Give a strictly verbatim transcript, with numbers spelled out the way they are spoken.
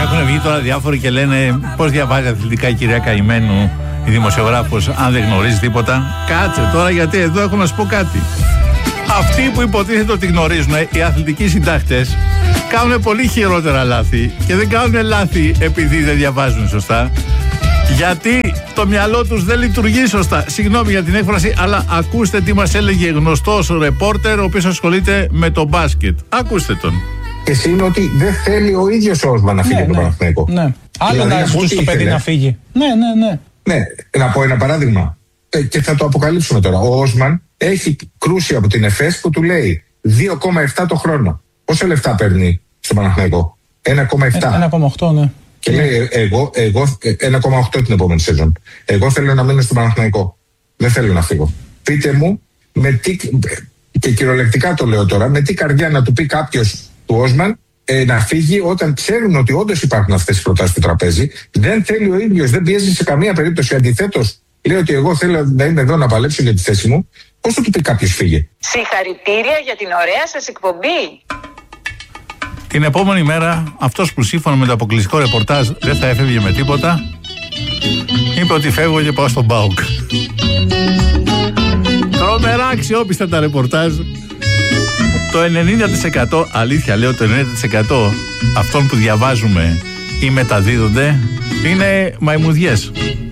Έχουν βγει τώρα διάφοροι και λένε πώς διαβάζει αθλητικά η κυρία Καημένου, η δημοσιογράφος, αν δεν γνωρίζει τίποτα. Κάτσε τώρα, γιατί εδώ έχω να σου πω κάτι. Αυτοί που υποτίθεται ότι γνωρίζουν, οι αθλητικοί συντάκτες, κάνουν πολύ χειρότερα λάθη και δεν κάνουν λάθη επειδή δεν διαβάζουν σωστά. Γιατί το μυαλό τους δεν λειτουργεί σωστά. Συγγνώμη για την έκφραση, αλλά ακούστε τι μας έλεγε γνωστός ρεπόρτερ, ο οποίος ασχολείται με το μπάσκετ. Ακούστε τον. Εσύ είναι ότι δεν θέλει ο ίδιος ο Όσμαν να φύγει ναι, από το ναι, Παναθηναϊκό. Ναι. Άλλο δηλαδή, να ζητούσε το παιδί να φύγει. Ναι, ναι, ναι. Ναι, να πω ένα παράδειγμα. Ε, και θα το αποκαλύψουμε τώρα. Ο Όσμαν έχει κρούσει από την ΕΦΕΣ που του λέει δύο κόμμα επτά το χρόνο. Πόσα λεφτά παίρνει στο Παναθηναϊκό? ένα κόμμα επτά. ένα κόμμα οκτώ, ναι. Και λέει εγώ, εγώ ένα κόμμα οκτώ την επόμενη σεζόν. Εγώ θέλω να μείνω στο Παναθηναϊκό. Δεν θέλω να φύγω. Πείτε μου με τι, και κυριολεκτικά το λέω τώρα, με τι καρδιά να του πει κάποιος του Όσμαν ε, να φύγει όταν ξέρουν ότι όντως υπάρχουν αυτές οι προτάσεις στο τραπέζι. Δεν θέλει ο ίδιος, δεν πιέζει σε καμία περίπτωση. Αντιθέτως, λέει ότι εγώ θέλω να είμαι εδώ να παλέψω για τη θέση μου. Πώς θα του πει κάποιος φύγε? Συγχαρητήρια για την ωραία σας εκπομπή. Την επόμενη μέρα, αυτός που σύμφωνα με το αποκλειστικό ρεπορτάζ δεν θα έφευγε με τίποτα, είπε ότι φεύγω και πάω στον ΠΑΟΚ. Τρομερά αξιόπιστα τα ρεπορτάζ. Το ενενήντα τοις εκατό, αλήθεια λέω, το ενενήντα τοις εκατό αυτών που διαβάζουμε ή μεταδίδονται είναι μαϊμουδιές.